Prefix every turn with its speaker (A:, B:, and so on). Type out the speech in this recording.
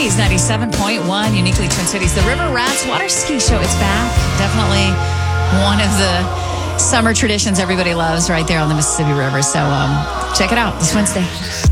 A: Cities 97.1, uniquely Twin Cities. The River Rats Water Ski Show, it's back. Definitely one of the summer traditions everybody loves right there on the Mississippi River. So check it out this Wednesday.